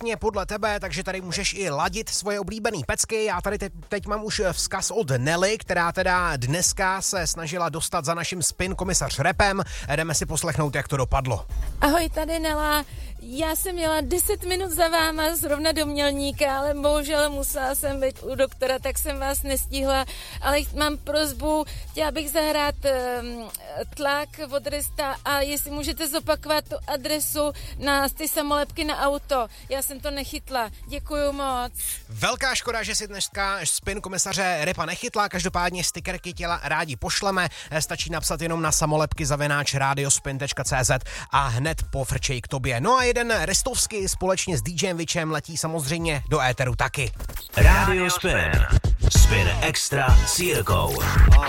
striktně podle tebe, takže tady můžeš i ladit svoje oblíbený pecky. Já tady teď mám už vzkaz od Nelly, která teda dneska se snažila dostat za naším spin komisař repem. Jdeme si poslechnout, jak to dopadlo. Ahoj, tady Nela. Já jsem měla 10 minut za váma zrovna do Mělníka, ale bohužel musela jsem být u doktora, tak jsem vás nestihla, ale mám prosbu, chtěla bych zahrát Tlak od Rista a jestli můžete zopakovat tu adresu na ty samolepky na auto. Já jsem to nechytla. Děkuju moc. Velká škoda, že si dneska spin komisaře repa nechytla, každopádně stickerky těla rádi pošleme, stačí napsat jenom na samolepky@radiospin.cz a hned pofrčej k tobě. No a jeden Restovský společně s DJem Vičem letí samozřejmě do éteru taky. Radio Spin. Spin Extra s Jirkou.